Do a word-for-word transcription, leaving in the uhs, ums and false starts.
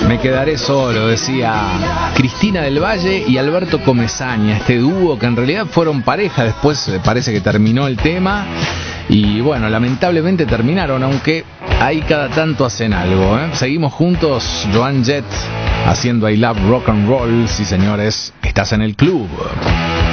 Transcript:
Me quedaré solo, decía Cristina del Valle y Alberto Comesaña, este dúo que en realidad fueron pareja, después parece que terminó el tema y bueno, lamentablemente terminaron, aunque ahí cada tanto hacen algo, ¿eh? Seguimos juntos, Joan Jett haciendo I Love Rock and Roll, sí señores, estás en el club.